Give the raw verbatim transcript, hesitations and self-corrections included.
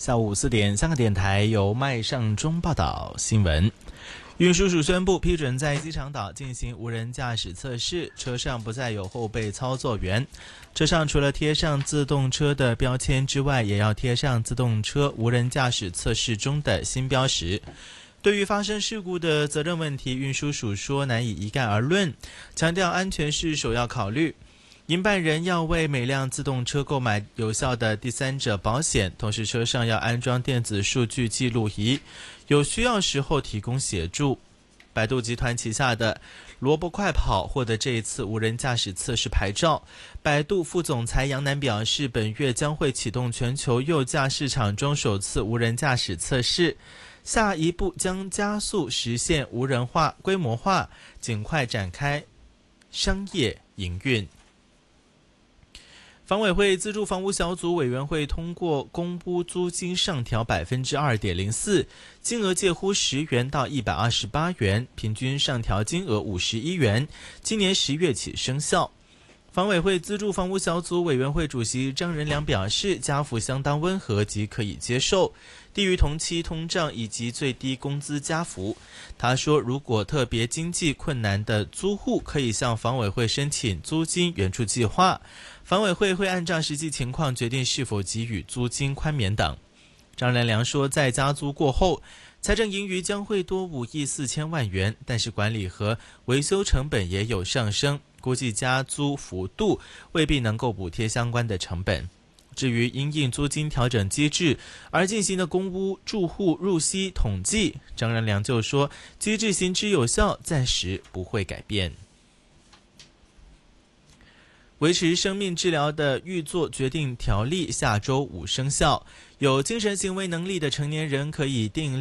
下午四点，香港电台由麦尚中报道新闻。运输署宣布批准在机场岛进行无人驾驶测试，车上不再有后备操作员，车上除了贴上自动车的标签之外，也要贴上自动车无人驾驶测试中的新标识。对于发生事故的责任问题，运输署说难以一概而论，强调安全是首要考虑。营办人要为每辆自动车购买有效的第三者保险，同时车上要安装电子数据记录仪，有需要时候提供协助。百度集团旗下的萝卜快跑获得这一次无人驾驶测试牌照。百度副总裁杨楠表示，本月将会启动全球右驾市场中首次无人驾驶测试，下一步将加速实现无人化、规模化，尽快展开商业营运。房委会资助房屋小组委员会通过公屋租金上调 百分之二点零四， 金额介乎十元到一百二十八元，平均上调金额五十一元，今年十月起生效。房委会资助房屋小组委员会主席张仁良表示，加幅相当温和及可以接受，低于同期通胀以及最低工资加幅。他说，如果特别经济困难的租户可以向房委会申请租金援助计划，房委会会按照实际情况决定是否给予租金宽免等。张仁良说，在加租过后，财政盈余将会多五亿四千万元，但是管理和维修成本也有上升，估计加租幅度未必能够补贴相关的成本。至于因应租金调整机制而进行的公屋住户入息统计，张仁良就说，机制行之有效，暂时不会改变。维持生命治疗的预作决定条例下周五生效，有精神行为能力的成年人可以订